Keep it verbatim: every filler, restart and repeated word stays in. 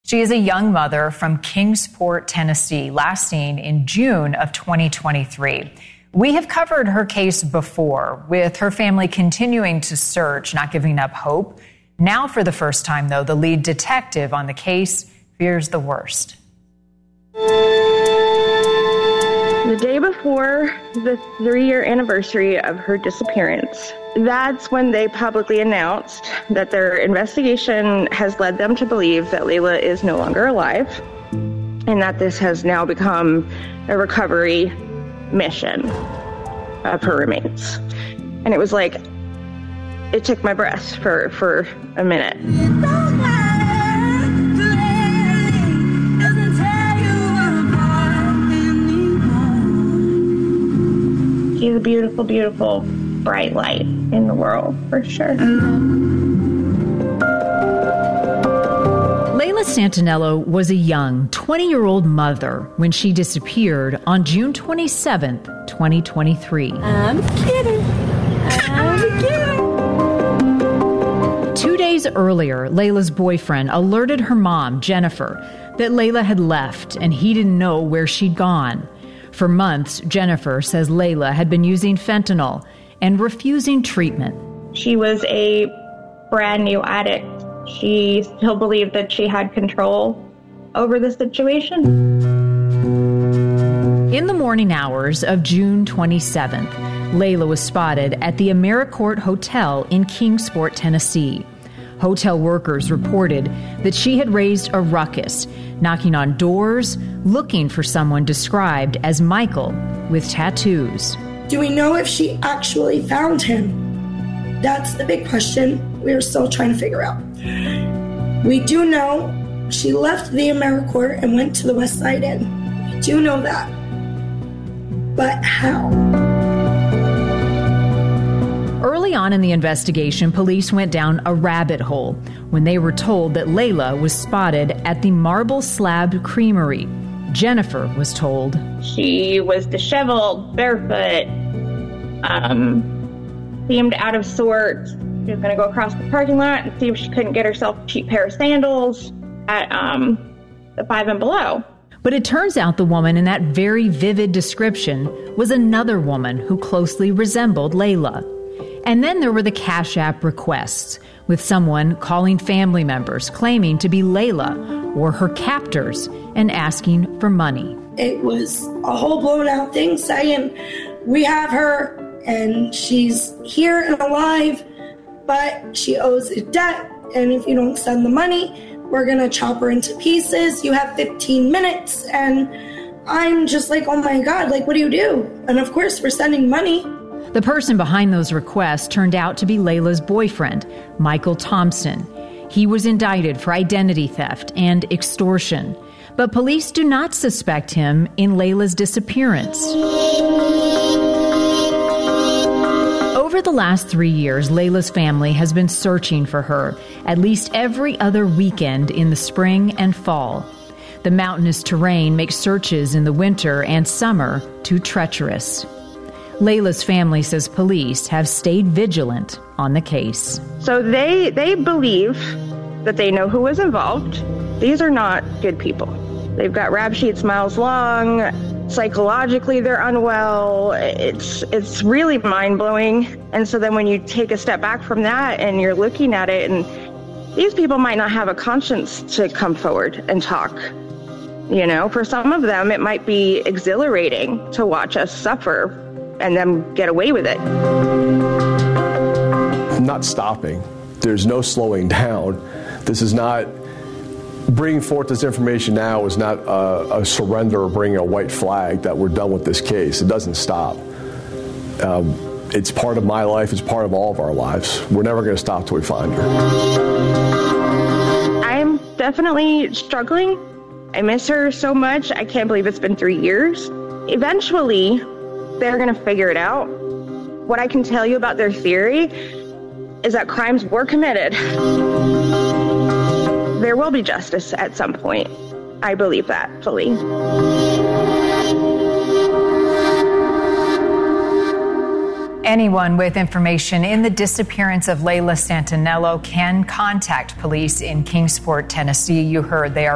She is a young mother from Kingsport, Tennessee, last seen in June of twenty twenty-three. We have covered her case before, with her family continuing to search, not giving up hope. Now, for the first time, though, the lead detective on the case fears the worst. The day before the three-year anniversary of her disappearance, that's when they publicly announced that their investigation has led them to believe that Layla is no longer alive and that this has now become a recovery mission of her remains. And it was like, it took my breath for, for a minute. She's a beautiful, beautiful, bright light in the world, for sure. Layla Santanello was a young twenty-year-old mother when she disappeared on June twenty-seventh, twenty twenty-three. I'm kidding. I'm kidding. Two days earlier, Layla's boyfriend alerted her mom, Jennifer, that Layla had left and he didn't know where she'd gone. For months, Jennifer says Layla had been using fentanyl and refusing treatment. She was a brand new addict. She still believed that she had control over the situation. In the morning hours of June twenty-seventh, Layla was spotted at the AmeriCorps Hotel in Kingsport, Tennessee. Hotel workers reported that she had raised a ruckus, knocking on doors, looking for someone described as Michael with tattoos. Do we know if she actually found him? That's the big question we're still trying to figure out. We do know she left the AmeriCorps and went to the West Side Inn. We do know that. But how? Early on in the investigation, police went down a rabbit hole when they were told that Layla was spotted at the Marble Slab Creamery. Jennifer was told she was disheveled, barefoot, um, seemed out of sorts. She was going to go across the parking lot and see if she couldn't get herself a cheap pair of sandals at um, the Five and Below. But it turns out the woman in that very vivid description was another woman who closely resembled Layla. And then there were the Cash App requests, with someone calling family members claiming to be Layla or her captors and asking for money. It was a whole blown out thing saying, we have her and she's here and alive, but she owes a debt. And if you don't send the money, we're going to chop her into pieces. You have fifteen minutes. And I'm just like, oh my God, like, what do you do? And of course, we're sending money. The person behind those requests turned out to be Layla's boyfriend, Michael Thompson. He was indicted for identity theft and extortion, but police do not suspect him in Layla's disappearance. Over the last three years, Layla's family has been searching for her at least every other weekend in the spring and fall. The mountainous terrain makes searches in the winter and summer too treacherous. Layla's family says police have stayed vigilant on the case. So they they believe that they know who was involved. These are not good people. They've got rap sheets miles long. Psychologically, they're unwell. It's it's really mind-blowing. And so then when you take a step back from that and you're looking at it, and these people might not have a conscience to come forward and talk. You know, for some of them, it might be exhilarating to watch us suffer and then get away with it. Not stopping. There's no slowing down. This is not, bringing forth this information now is not a, a surrender or bringing a white flag that we're done with this case. It doesn't stop. Um, it's part of my life. It's part of all of our lives. We're never going to stop till we find her. I'm definitely struggling. I miss her so much. I can't believe it's been three years. Eventually, they're going to figure it out. What I can tell you about their theory is that crimes were committed. There will be justice at some point. I believe that fully. Anyone with information in the disappearance of Layla Santanello can contact police in Kingsport, Tennessee. You heard they are